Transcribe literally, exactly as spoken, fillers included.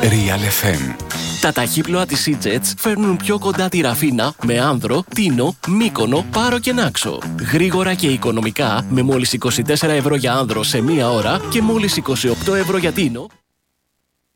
Real εφ εμ. Τα ταχύπλοα της E-Jets φέρνουν πιο κοντά τη Ραφίνα με Άνδρο, Τίνο, Μύκονο, Πάρο και Νάξο. Γρήγορα και οικονομικά με μόλις είκοσι τέσσερα ευρώ για Άνδρο σε μία ώρα και μόλις είκοσι οκτώ ευρώ για Τίνο.